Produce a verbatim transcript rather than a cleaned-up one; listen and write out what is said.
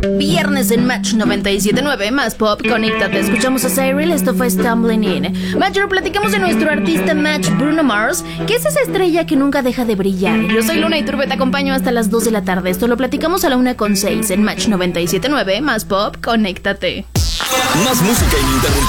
Viernes en Match noventa y siete punto nueve, más pop, conéctate. Escuchamos a Cyril, esto fue Stumbling In. Mayor, platicamos de nuestro artista Match, Bruno Mars, que es esa estrella que nunca deja de brillar. Yo soy Luna Iturbe, te acompaño hasta las dos de la tarde. Esto lo platicamos a la una con seis en Match noventa y siete punto nueve, más pop, conéctate. Más música ininterrumpida.